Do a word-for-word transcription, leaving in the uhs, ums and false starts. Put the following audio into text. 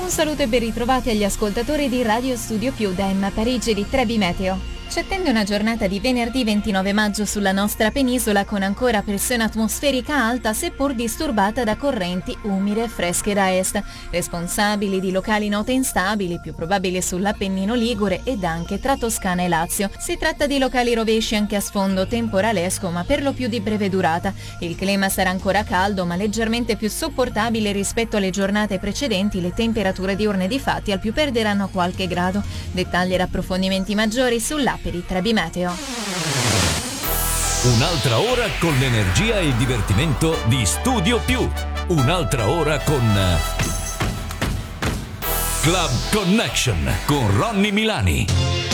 Un saluto e ben ritrovati agli ascoltatori di Radio Studio Più da Emma Parigi di Trebi Meteo. Ci attende una giornata di venerdì ventinove maggio sulla nostra penisola con ancora pressione atmosferica alta seppur disturbata da correnti umide e fresche da est, responsabili di locali note instabili, più probabili sull'Appennino Ligure ed anche tra Toscana e Lazio. Si tratta di locali rovesci anche a sfondo temporalesco ma per lo più di breve durata. Il clima sarà ancora caldo ma leggermente più sopportabile rispetto alle giornate precedenti. Le temperature diurne di fatti al più perderanno qualche grado. Dettagli ed approfondimenti maggiori sull'app di Trebi Meteo. Un'altra ora con l'energia e il divertimento di Studio Più. Un'altra ora con Club Connection con Ronny Milani.